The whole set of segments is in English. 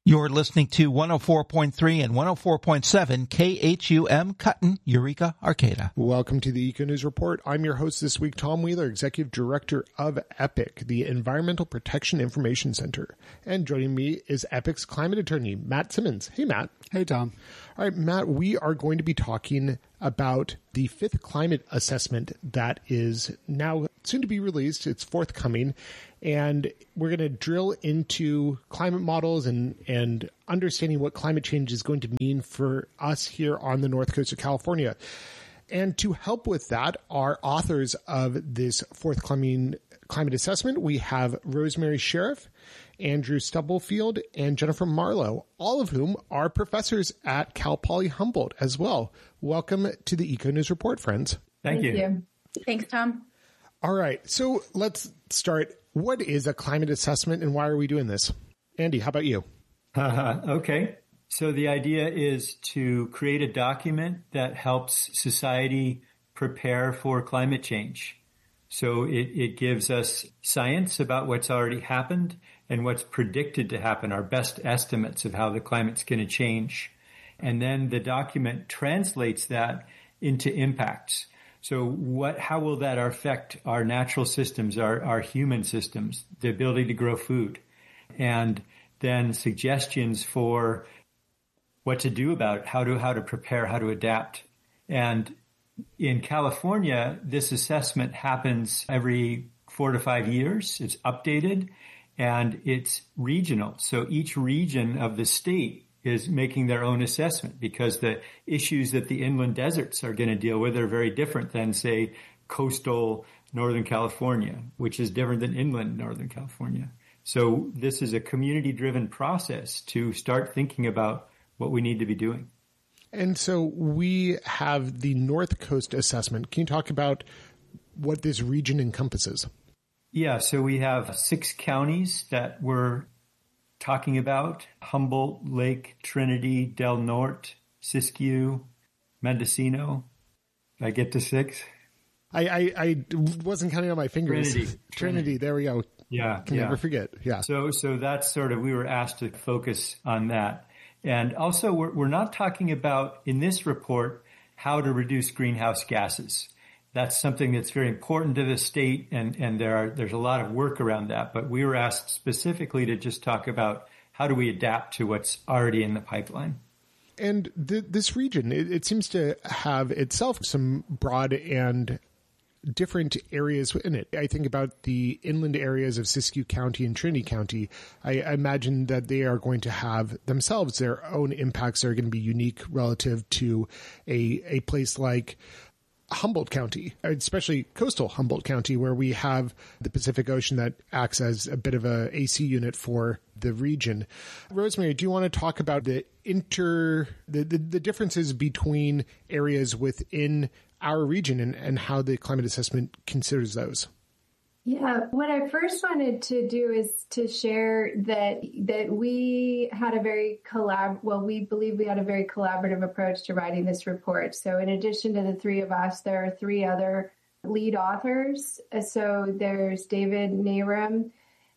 You're listening to 104.3 and 104.7 KHUM Cutton, Eureka, Arcata. Welcome to the Eco News Report. I'm your host this week, Tom Wheeler, Executive Director of EPIC, the Environmental Protection Information Center. And joining me is EPIC's climate attorney, Matt Simmons. Hey, Matt. Hey, Tom. All right, Matt, we are going to be talking about the fifth climate assessment that is now soon to be released. It's forthcoming. And we're going to drill into climate models and understanding what climate change is going to mean for us here on the north coast of California. And to help with that, our authors of this forthcoming climate assessment, we have Rosemary Sheriff, Andrew Stubblefield, and Jennifer Marlowe, all of whom are professors at Cal Poly Humboldt as well. Welcome to the Eco News Report, friends. Thank you. Thanks, Tom. All right, so let's start. What is a climate assessment and why are we doing this? Andy, how about you? Okay. So the idea is to create a document that helps society prepare for climate change. So it gives us science about what's already happened and what's predicted to happen, our best estimates of how the climate's going to change. And then the document translates that into impacts. So how will that affect our natural systems, our human systems, the ability to grow food, and then suggestions for what to do about it, how to prepare, how to adapt. And in California, this assessment happens every 4 to 5 years. It's updated and it's regional. So each region of the state is making their own assessment because the issues that the inland deserts are going to deal with are very different than, say, coastal Northern California, which is different than inland Northern California. So this is a community-driven process to start thinking about what we need to be doing. And so we have the North Coast assessment. Can you talk about what this region encompasses? Yeah, so we have 6 counties that we're talking about: Humboldt, Lake, Trinity, Del Norte, Siskiyou, Mendocino. Did I get to 6? I wasn't counting on my fingers. Trinity. There we go. Yeah. Can never forget. Yeah. So that's sort of, we were asked to focus on that. And also we're not talking about in this report how to reduce greenhouse gases. That's something that's very important to the state, and there's a lot of work around that. But we were asked specifically to just talk about how do we adapt to what's already in the pipeline. And this region, it seems to have itself some broad and different areas in it. I think about the inland areas of Siskiyou County and Trinity County. I imagine that they are going to have themselves their own impacts that are going to be unique relative to a place like Humboldt County, especially coastal Humboldt County, where we have the Pacific Ocean that acts as a bit of a AC unit for the region. Rosemary, do you want to talk about the differences between areas within our region and how the climate assessment considers those? Yeah, what I first wanted to do is to share that we had we believe we had a very collaborative approach to writing this report. So in addition to the 3 of us, there are 3 other lead authors. So there's David Nayram,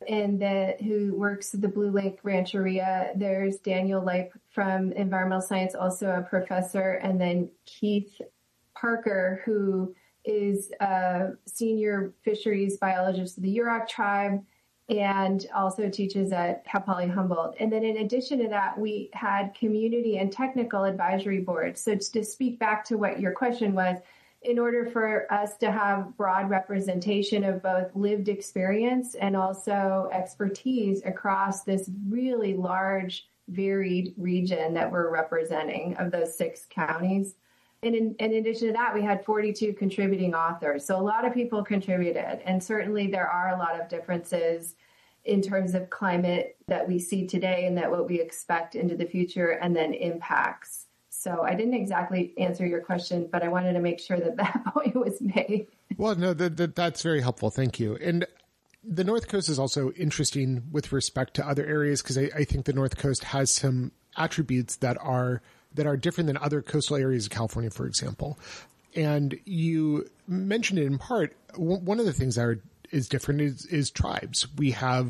who works at the Blue Lake Rancheria. There's Daniel Leip from Environmental Science, also a professor, and then Keith Parker, who is a senior fisheries biologist of the Yurok tribe and also teaches at Cal Poly Humboldt. And then in addition to that, we had community and technical advisory boards. So to speak back to what your question was, in order for us to have broad representation of both lived experience and also expertise across this really large, varied region that we're representing of those 6 counties. And in addition to that, we had 42 contributing authors. So a lot of people contributed. And certainly there are a lot of differences in terms of climate that we see today and that what we expect into the future and then impacts. So I didn't exactly answer your question, but I wanted to make sure that point was made. Well, no, that's very helpful. Thank you. And the North Coast is also interesting with respect to other areas because I think the North Coast has some attributes that are different than other coastal areas of California, for example. And you mentioned it in part. One of the things that is different is tribes. We have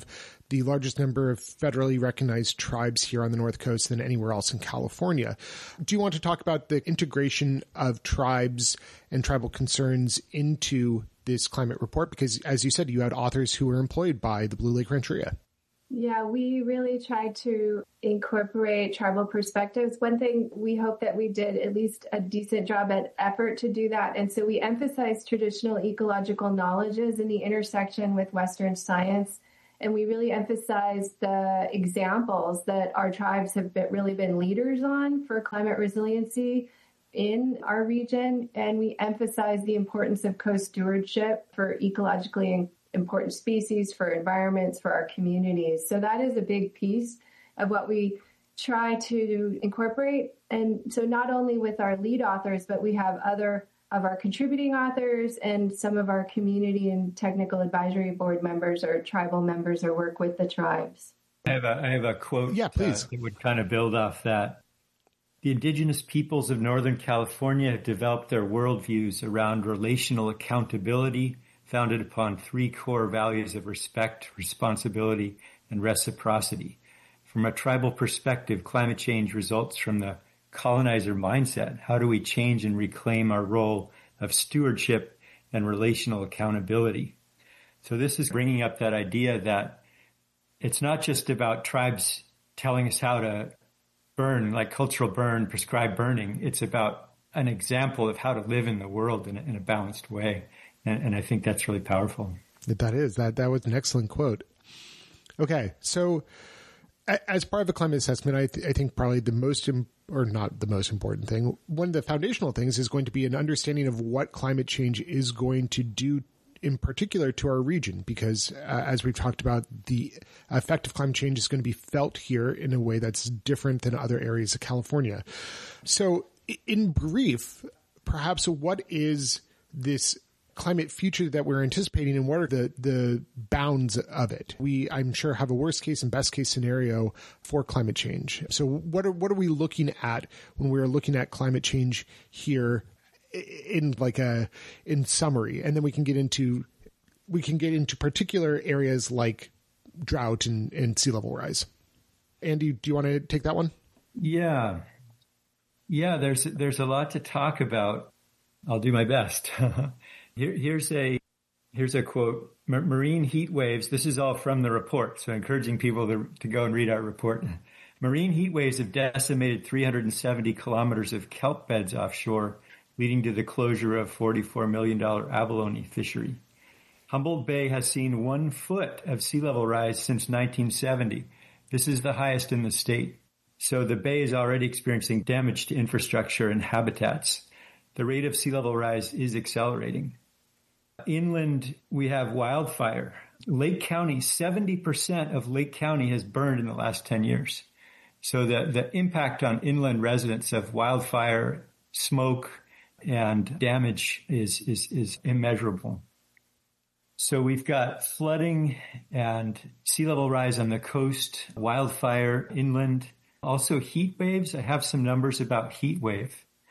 the largest number of federally recognized tribes here on the North Coast than anywhere else in California. Do you want to talk about the integration of tribes and tribal concerns into this climate report? Because, as you said, you had authors who were employed by the Blue Lake Rancheria. Yeah, we really tried to incorporate tribal perspectives. One thing we hope that we did at least a decent job at effort to do that. And so we emphasized traditional ecological knowledges in the intersection with Western science. And we really emphasized the examples that our tribes have really been leaders on for climate resiliency in our region. And we emphasized the importance of co-stewardship for ecologically important species, for environments, for our communities. So that is a big piece of what we try to incorporate. And so not only with our lead authors, but we have other of our contributing authors and some of our community and technical advisory board members or tribal members or work with the tribes. I have a quote please. That would kind of build off that. The indigenous peoples of Northern California have developed their worldviews around relational accountability, founded upon three core values of respect, responsibility, and reciprocity. From a tribal perspective, climate change results from the colonizer mindset. How do we change and reclaim our role of stewardship and relational accountability? So this is bringing up that idea that it's not just about tribes telling us how to burn, like cultural burn, prescribed burning. It's about an example of how to live in the world in a balanced way. And I think that's really powerful. That is. That was an excellent quote. Okay, so as part of the climate assessment, I think probably the most, or not the most important thing, one of the foundational things is going to be an understanding of what climate change is going to do in particular to our region, because as we've talked about, the effect of climate change is going to be felt here in a way that's different than other areas of California. So in brief, perhaps what is this climate future that we're anticipating, and what are the bounds of it? We, I'm sure, have a worst case and best case scenario for climate change. So what are we looking at when we're looking at climate change here in summary? And then we can get into particular areas like drought and sea level rise. Andy, do you want to take that one? Yeah. There's a lot to talk about. I'll do my best. Here's a quote. Marine heat waves. This is all from the report, so encouraging people to go and read our report. Marine heat waves have decimated 370 kilometers of kelp beds offshore, leading to the closure of $44 million abalone fishery. Humboldt Bay has seen 1 foot of sea level rise since 1970. This is the highest in the state. So the bay is already experiencing damage to infrastructure and habitats. The rate of sea level rise is accelerating. Inland, we have wildfire. Lake County, 70% of Lake County has burned in the last 10 years. So the impact on inland residents of wildfire, smoke, and damage is immeasurable. So we've got flooding and sea level rise on the coast, wildfire inland, also heat waves. I have some numbers about heat wave.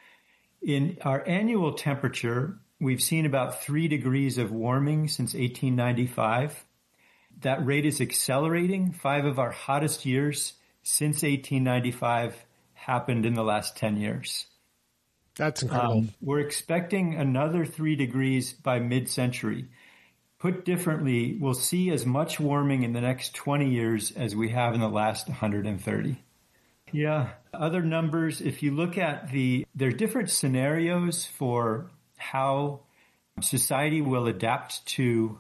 In our annual temperature, we've seen about 3 degrees of warming since 1895. That rate is accelerating. 5 of our hottest years since 1895 happened in the last 10 years. That's incredible. We're expecting another 3 degrees by mid-century. Put differently, we'll see as much warming in the next 20 years as we have in the last 130. Yeah. Other numbers, if you look at there are different scenarios for how society will adapt to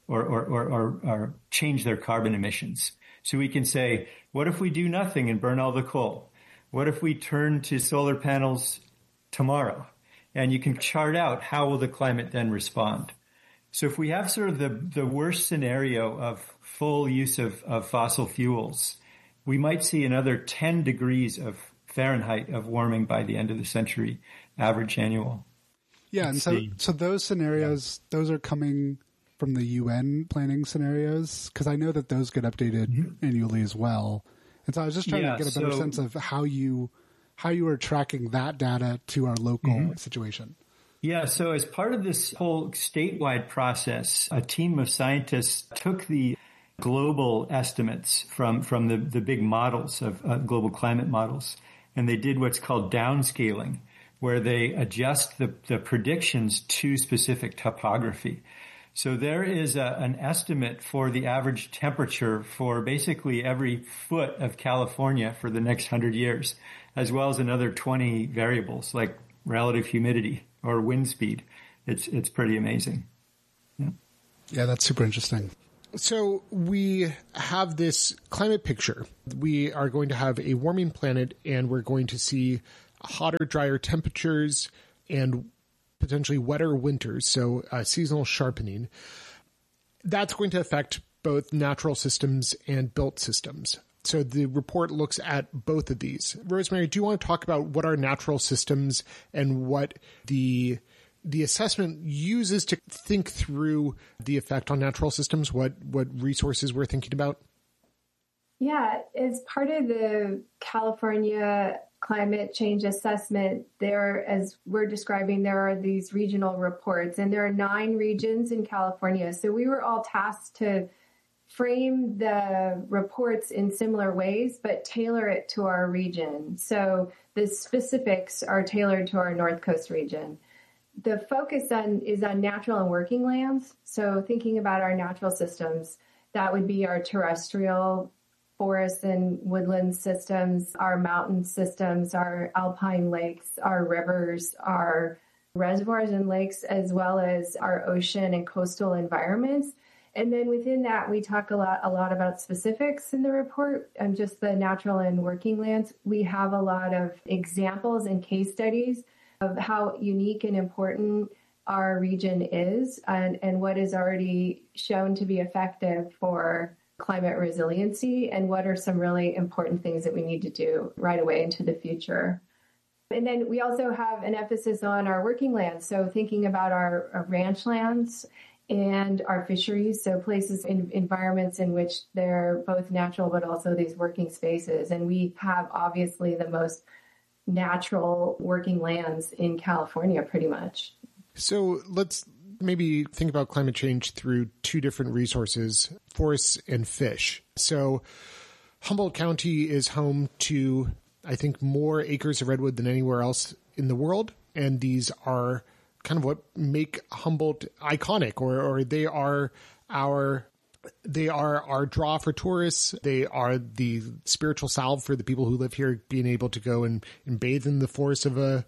or change their carbon emissions. So we can say, what if we do nothing and burn all the coal? What if we turn to solar panels tomorrow? And you can chart out how will the climate then respond. So if we have sort of the worst scenario of full use of fossil fuels, we might see another 10 degrees of Fahrenheit of warming by the end of the century, average annual. Yeah, and so those scenarios, those are coming from the UN planning scenarios, because I know that those get updated annually as well. And so I was just trying to get a better sense of how you are tracking that data to our local situation. Yeah, so as part of this whole statewide process, a team of scientists took the global estimates from the big models of global climate models. And they did what's called downscaling, where they adjust the predictions to specific topography. So there is an estimate for the average temperature for basically every foot of California for the next 100 years, as well as another 20 variables like relative humidity or wind speed. It's pretty amazing. Yeah, that's super interesting. So we have this climate picture. We are going to have a warming planet, and we're going to see hotter, drier temperatures and potentially wetter winters, so seasonal sharpening. That's going to affect both natural systems and built systems. So the report looks at both of these. Rosemary, do you want to talk about what are natural systems and what the assessment uses to think through the effect on natural systems, what resources we're thinking about? Yeah, as part of the California climate change assessment, as we're describing, there are these regional reports, and there are 9 regions in California. So we were all tasked to frame the reports in similar ways, but tailor it to our region. So the specifics are tailored to our North Coast region. The focus is on natural and working lands. So thinking about our natural systems, that would be our terrestrial forests and woodland systems, our mountain systems, our alpine lakes, our rivers, our reservoirs and lakes, as well as our ocean and coastal environments. And then within that, we talk a lot about specifics in the report and just the natural and working lands. We have a lot of examples and case studies of how unique and important our region is and what is already shown to be effective for climate resiliency, and what are some really important things that we need to do right away into the future. And then we also have an emphasis on our working lands. So thinking about our ranch lands and our fisheries, so places in environments in which they're both natural but also these working spaces. And we have obviously the most natural working lands in California pretty much. So let's maybe think about climate change through 2 different resources, forests and fish. So Humboldt County is home to, I think, more acres of redwood than anywhere else in the world. And these are kind of what make Humboldt iconic, or they are our draw for tourists. They are the spiritual salve for the people who live here, being able to go and bathe in the forest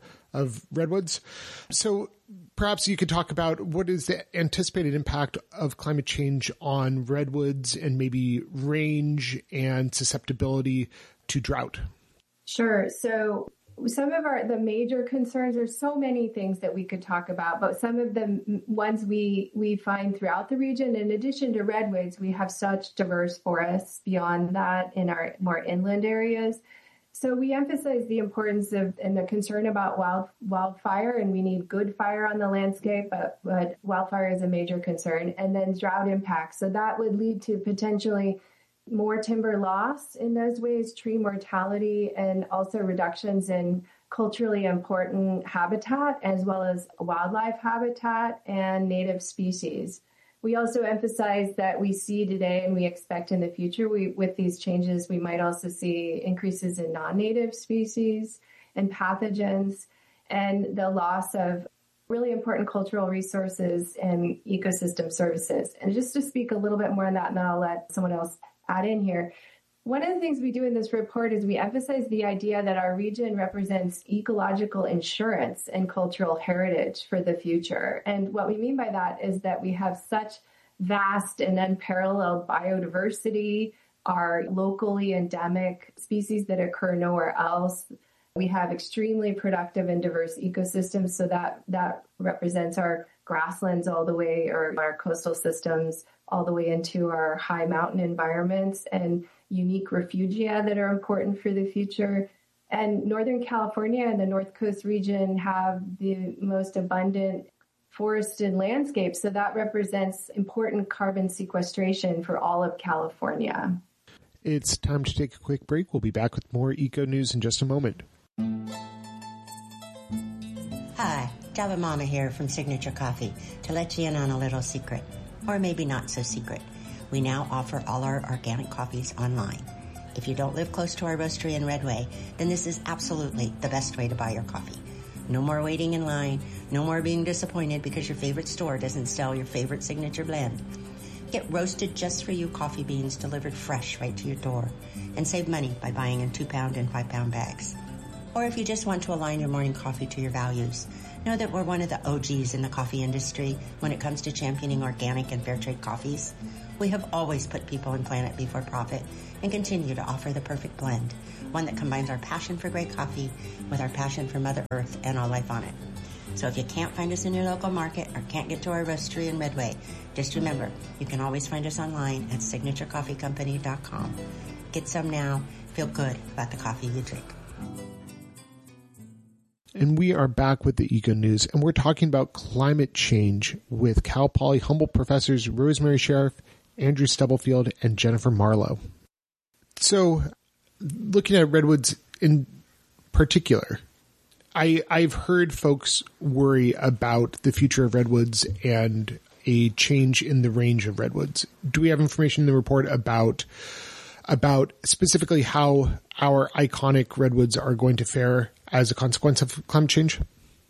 of redwoods. So perhaps you could talk about what is the anticipated impact of climate change on redwoods and maybe range and susceptibility to drought. Sure. So some of the major concerns, there's so many things that we could talk about, but some of the ones we find throughout the region, in addition to redwoods, we have such diverse forests beyond that in our more inland areas. So we emphasize the importance of and the concern about wildfire, and we need good fire on the landscape, but wildfire is a major concern. And then drought impacts. So that would lead to potentially more timber loss in those ways, tree mortality, and also reductions in culturally important habitat, as well as wildlife habitat and native species. We also emphasize that we see today and we expect in the future, with these changes, we might also see increases in non-native species and pathogens and the loss of really important cultural resources and ecosystem services. And just to speak a little bit more on that, and then I'll let someone else add in here. One of the things we do in this report is we emphasize the idea that our region represents ecological insurance and cultural heritage for the future. And what we mean by that is that we have such vast and unparalleled biodiversity, our locally endemic species that occur nowhere else. We have extremely productive and diverse ecosystems, so that represents our grasslands all the way, or our coastal systems all the way into our high mountain environments, and unique refugia that are important for the future. And Northern California and the North Coast region have the most abundant forested landscapes, so that represents important carbon sequestration for all of California. It's time to take a quick break. We'll be back with more eco news in just a moment. Hi, Java Mama here from Signature Coffee to let you in on a little secret, or maybe not so secret. we now offer all our organic coffees online. If you don't live close to our roastery in Redway, then this is absolutely the best way to buy your coffee. No more waiting in line, no more being disappointed because your favorite store doesn't sell your favorite signature blend. Get roasted just for you coffee beans delivered fresh right to your door, and save money by buying in 2-pound and 5-pound bags. Or if you just want to align your morning coffee to your values, know that we're one of the OGs in the coffee industry when it comes to championing organic and fair trade coffees. We have always put people and planet before profit and continue to offer the perfect blend, one that combines our passion for great coffee with our passion for Mother Earth and all life on it. So if you can't find us in your local market or can't get to our roastery in Redway, just remember, you can always find us online at signaturecoffeecompany.com. Get some now. Feel good about the coffee you drink. And we are back with the Eco News, and we're talking about climate change with Cal Poly Humboldt professors Rosemary Sheriff, Andrew Stubblefield, and Jennifer Marlowe. So, looking at redwoods in particular, I've heard folks worry about the future of redwoods and a change in the range of redwoods. Do we have information in the report about specifically how our iconic redwoods are going to fare as a consequence of climate change?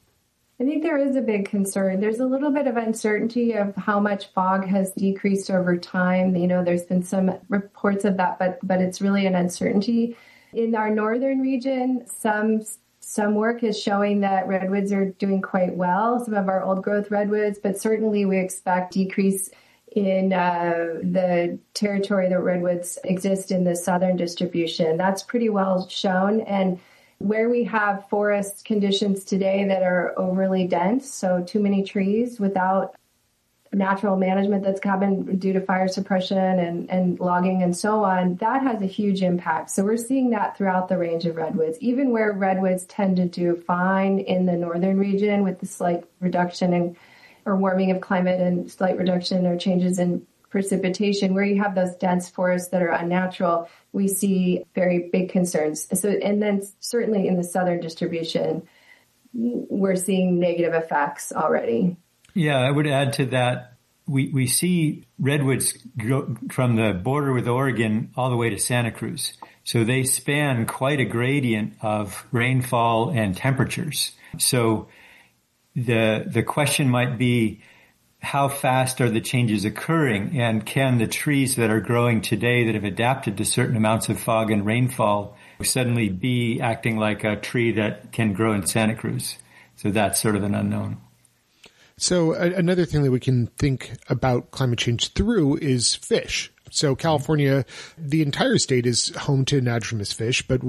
I think there is a big concern. There's a little bit of uncertainty of how much fog has decreased over time. You know, there's been some reports of that, but it's really an uncertainty. In our northern region, some work is showing that redwoods are doing quite well, some of our old growth redwoods, but certainly we expect decrease in the territory that redwoods exist in the southern distribution. That's pretty well shown. And where we have forest conditions today that are overly dense, so too many trees without natural management that's happened due to fire suppression and logging and so on, that has a huge impact. So we're seeing that throughout the range of redwoods, even where redwoods tend to do fine in the northern region with the slight reduction or warming of climate and slight reduction or changes in precipitation, where you have those dense forests that are unnatural, we see very big concerns. So, and then certainly in the southern distribution, we're seeing negative effects already. Yeah, I would add to that. We see redwoods go from the border with Oregon all the way to Santa Cruz. So they span quite a gradient of rainfall and temperatures. So the question might be, how fast are the changes occurring? And can the trees that are growing today that have adapted to certain amounts of fog and rainfall suddenly be acting like a tree that can grow in Santa Cruz? So that's sort of an unknown. So another thing that we can think about climate change through is fish. So California, the entire state is home to anadromous fish, but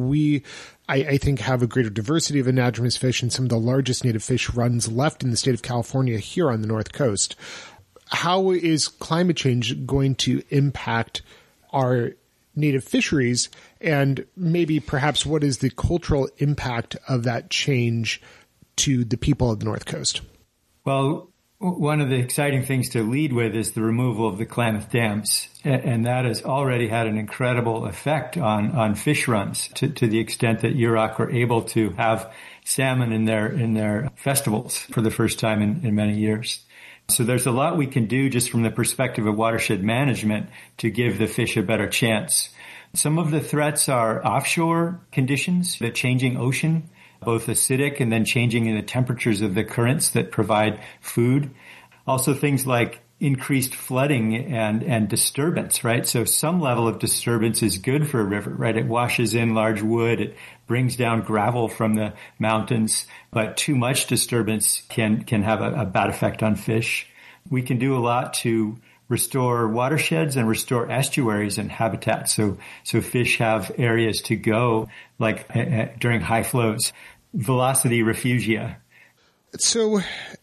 I think, have a greater diversity of anadromous fish, and some of the largest native fish runs left in the state of California here on the North Coast. How is climate change going to impact our native fisheries, and maybe perhaps what is the cultural impact of that change to the people of the North Coast? Well, one of the exciting things to lead with is the removal of the Klamath dams. And that has already had an incredible effect on fish runs to the extent that Yurok were able to have salmon in their festivals for the first time in many years. So there's a lot we can do just from the perspective of watershed management to give the fish a better chance. Some of the threats are offshore conditions, the changing ocean, both acidic and then changing in the temperatures of the currents that provide food. Also things like increased flooding and disturbance, right? So some level of disturbance is good for a river, right? It washes in large wood. It brings down gravel from the mountains, but too much disturbance can have a bad effect on fish. We can do a lot to restore watersheds and restore estuaries and habitats. So fish have areas to go, like during high flows. Velocity refugia. So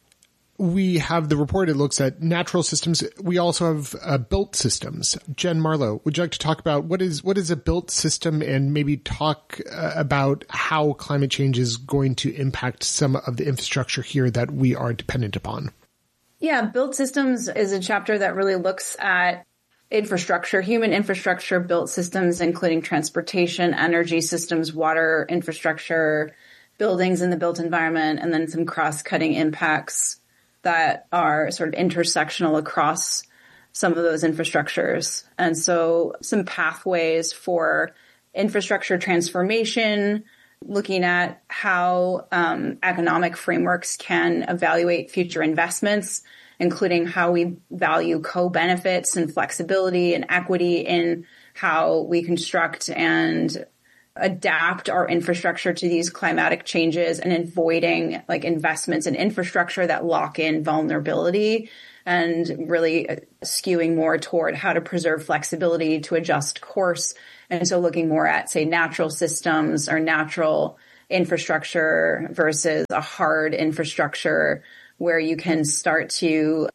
we have the report. It looks at natural systems. We also have built systems. Jen Marlowe, would you like to talk about what is a built system, and maybe talk about how climate change is going to impact some of the infrastructure here that we are dependent upon? Yeah, built systems is a chapter that really looks at infrastructure, human infrastructure, built systems, including transportation, energy systems, water infrastructure, buildings in the built environment, and then some cross-cutting impacts that are sort of intersectional across some of those infrastructures. And so some pathways for infrastructure transformation, looking at how economic frameworks can evaluate future investments, including how we value co-benefits and flexibility and equity in how we construct and adapt our infrastructure to these climatic changes, and avoiding like investments in infrastructure that lock in vulnerability, and really skewing more toward how to preserve flexibility to adjust course. And so looking more at, say, natural systems or natural infrastructure versus a hard infrastructure, where you can start to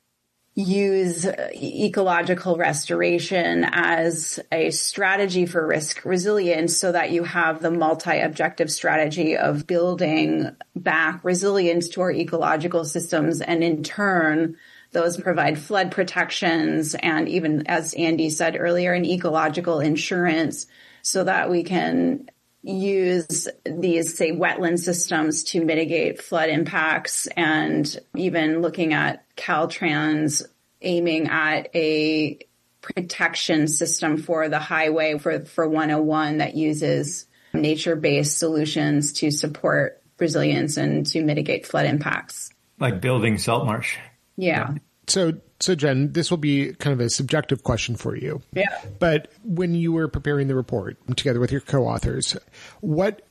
use ecological restoration as a strategy for risk resilience, so that you have the multi-objective strategy of building back resilience to our ecological systems. And in turn, those provide flood protections and, even as Andy said earlier, an ecological insurance, so that we can use these, say, wetland systems to mitigate flood impacts, and even looking at Caltrans aiming at a protection system for the highway for 101 that uses nature-based solutions to support resilience and to mitigate flood impacts. Like building salt marsh. Yeah. So Jen, this will be kind of a subjective question for you. Yeah. But when you were preparing the report together with your co-authors, what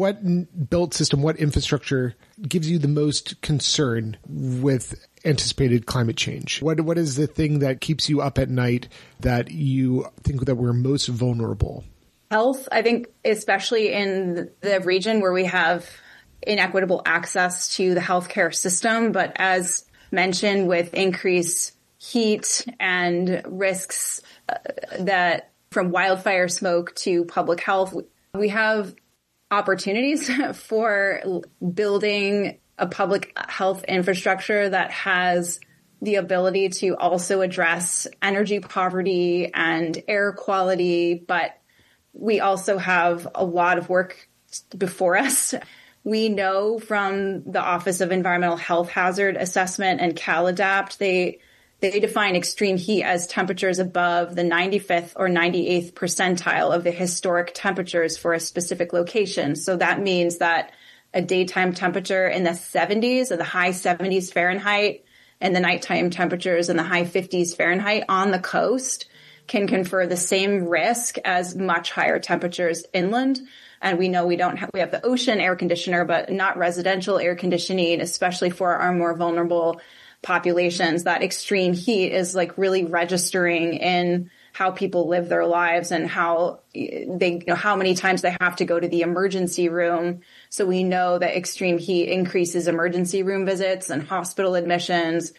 built system, what infrastructure gives you the most concern with anticipated climate change? What is the thing that keeps you up at night, that you think that we're most vulnerable? Health, I think, especially in the region where we have inequitable access to the healthcare system, but as mentioned, with increased heat and risks that from wildfire smoke to public health, we have opportunities for building a public health infrastructure that has the ability to also address energy poverty and air quality. But we also have a lot of work before us. We know from the Office of Environmental Health Hazard Assessment and CalAdapt, they define extreme heat as temperatures above the 95th or 98th percentile of the historic temperatures for a specific location. So that means that a daytime temperature in the 70s or the high 70s Fahrenheit and the nighttime temperatures in the high 50s Fahrenheit on the coast can confer the same risk as much higher temperatures inland. And we know we have the ocean air conditioner, but not residential air conditioning, especially for our more vulnerable populations. That extreme heat is like really registering in how people live their lives and how how many times they have to go to the emergency room. So we know that extreme heat increases emergency room visits and hospital admissions,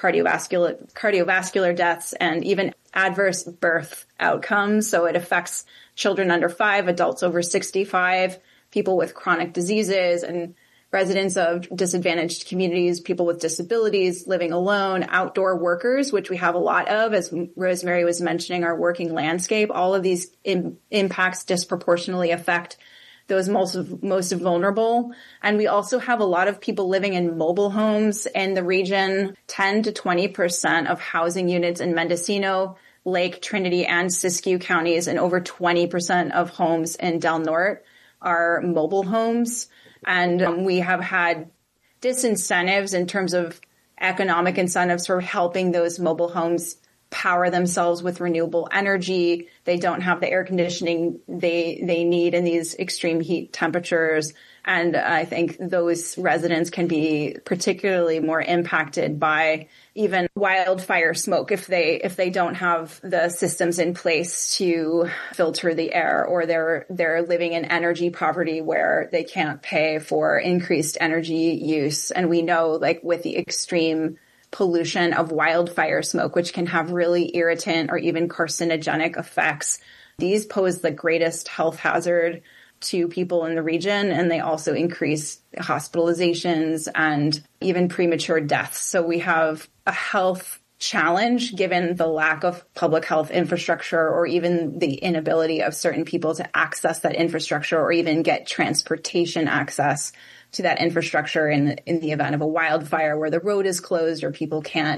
cardiovascular deaths, and even adverse birth outcomes. So it affects children under 5, adults over 65, people with chronic diseases, and residents of disadvantaged communities, people with disabilities, living alone, outdoor workers, which we have a lot of, as Rosemary was mentioning, our working landscape. All of these impacts disproportionately affect those most vulnerable. And we also have a lot of people living in mobile homes in the region. 10 to 20% of housing units in Mendocino, Lake, Trinity, and Siskiyou counties, and over 20% of homes in Del Norte are mobile homes. And we have had disincentives in terms of economic incentives for helping those mobile homes power themselves with renewable energy. They don't have the air conditioning they need in these extreme heat temperatures. And I think those residents can be particularly more impacted by even wildfire smoke if they don't have the systems in place to filter the air, or they're living in energy poverty where they can't pay for increased energy use. And we know, like, with the extreme pollution of wildfire smoke, which can have really irritant or even carcinogenic effects, these pose the greatest health hazard to people in the region, and they also increase hospitalizations and even premature deaths. So we have a health challenge given the lack of public health infrastructure, or even the inability of certain people to access that infrastructure or even get transportation access to that infrastructure in the event of a wildfire where the road is closed or people can't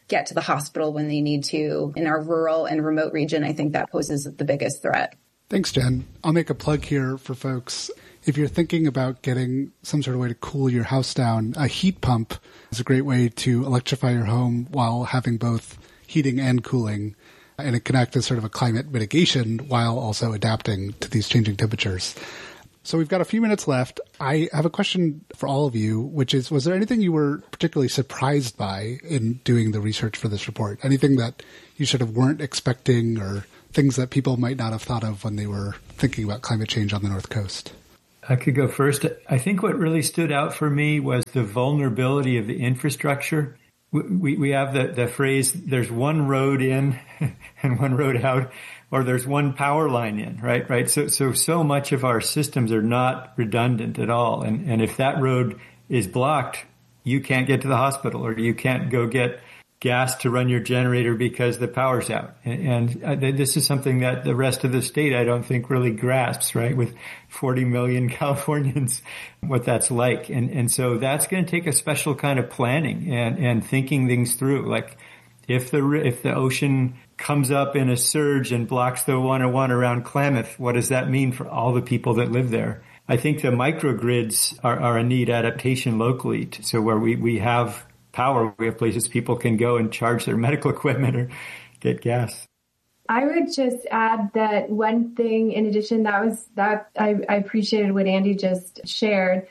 get to the hospital when they need to. In our rural and remote region, I think that poses the biggest threat. Thanks, Jen. I'll make a plug here for folks. If you're thinking about getting some sort of way to cool your house down, a heat pump is a great way to electrify your home while having both heating and cooling. And it can act as sort of a climate mitigation while also adapting to these changing temperatures. So we've got a few minutes left. I have a question for all of you, which is, was there anything you were particularly surprised by in doing the research for this report? Anything that you sort of weren't expecting, or things that people might not have thought of when they were thinking about climate change on the North Coast? I could go first. I think what really stood out for me was the vulnerability of the infrastructure. We have the phrase, there's one road in and one road out, or there's one power line in, right? So much of our systems are not redundant at all. And if that road is blocked, you can't get to the hospital, or you can't go get gas to run your generator because the power's out. And this is something that the rest of the state, I don't think, really grasps, right? With 40 million Californians, what that's like. And so that's going to take a special kind of planning and thinking things through. Like if the ocean comes up in a surge and blocks the 101 around Klamath, what does that mean for all the people that live there? I think the microgrids are a neat adaptation locally. So where we have power, we have places people can go and charge their medical equipment or get gas. I would just add that one thing in addition, I appreciated what Andy just shared.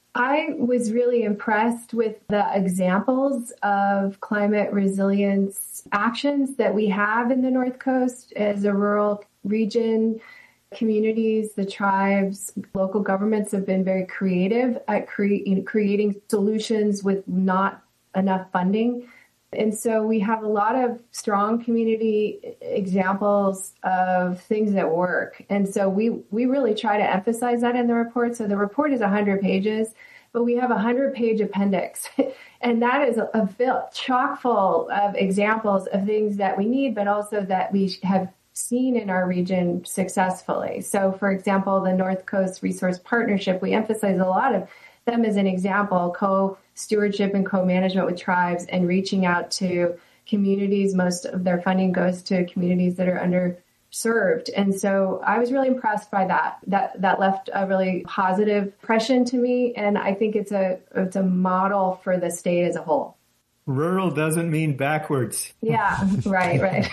I was really impressed with the examples of climate resilience actions that we have in the North Coast as a rural region. Communities, the tribes, local governments have been very creative at creating solutions with not enough funding. And so we have a lot of strong community examples of things that work. And so we really try to emphasize that in the report. So the report is 100 pages, but we have a 100-page appendix. And that is chock full of examples of things that we need, but also that we have seen in our region successfully. So for example, the North Coast Resource Partnership, we emphasize a lot of them as an example, co-stewardship and co-management with tribes and reaching out to communities. Most of their funding goes to communities that are underserved. And so I was really impressed by that. That left a really positive impression to me. And I think it's a model for the state as a whole. Rural doesn't mean backwards. Yeah, right.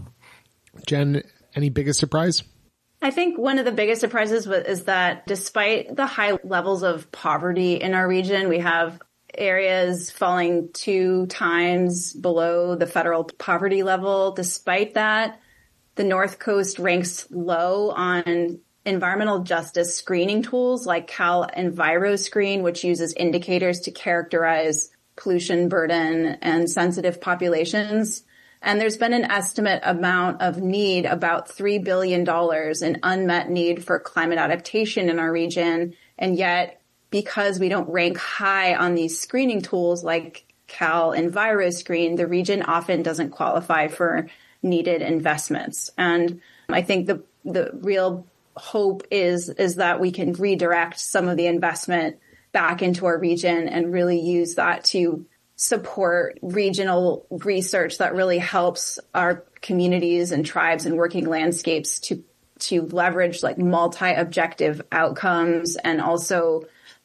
Jen, any biggest surprise? I think one of the biggest surprises is that despite the high levels of poverty in our region, we have areas falling 2 times below the federal poverty level. Despite that, the North Coast ranks low on environmental justice screening tools like Cal EnviroScreen, which uses indicators to characterize pollution burden and sensitive populations. And there's been an estimate amount of need, about $3 billion in unmet need for climate adaptation in our region. And yet, because we don't rank high on these screening tools like Cal EnviroScreen, the region often doesn't qualify for needed investments. And I think the real hope is that we can redirect some of the investment back into our region and really use that to support regional research that really helps our communities and tribes and working landscapes to leverage like multi-objective outcomes and also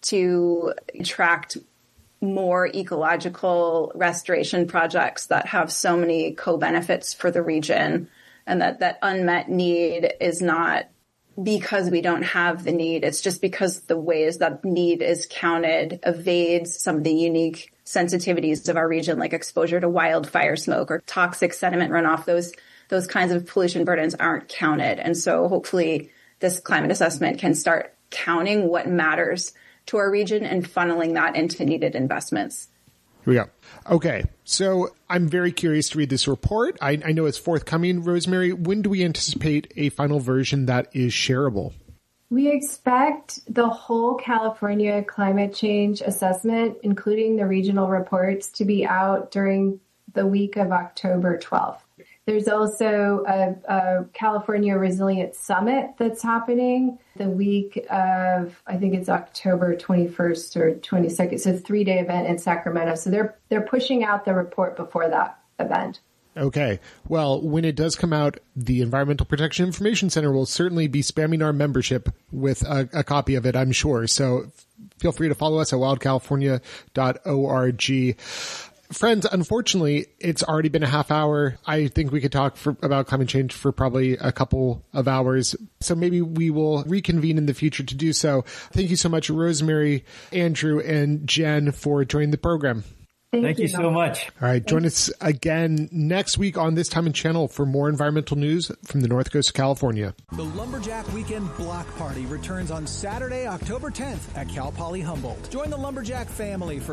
to attract more ecological restoration projects that have so many co-benefits for the region, and that unmet need is not because we don't have the need. It's just because the ways that need is counted evades some of the unique sensitivities of our region, like exposure to wildfire smoke or toxic sediment runoff. Those kinds of pollution burdens aren't counted. And so hopefully this climate assessment can start counting what matters to our region and funneling that into needed investments. Here we go. Okay, so I'm very curious to read this report. I know it's forthcoming. Rosemary, when do we anticipate a final version that is shareable? We expect the whole California climate change assessment, including the regional reports, to be out during the week of October 12th. There's also a California Resilience Summit that's happening the week of, I think it's October 21st or 22nd. So it's a 3-day event in Sacramento. So they're pushing out the report before that event. Okay. Well, when it does come out, the Environmental Protection Information Center will certainly be spamming our membership with a copy of it, I'm sure. So feel free to follow us at wildcalifornia.org. Friends, unfortunately, it's already been a half hour. I think we could talk about climate change for probably a couple of hours. So maybe we will reconvene in the future to do so. Thank you so much, Rosemary, Andrew, and Jen, for joining the program. Thank you so much. All right. Join us again next week on this time and channel for more environmental news from the North Coast of California. The Lumberjack Weekend Block Party returns on Saturday, October 10th at Cal Poly Humboldt. Join the Lumberjack family for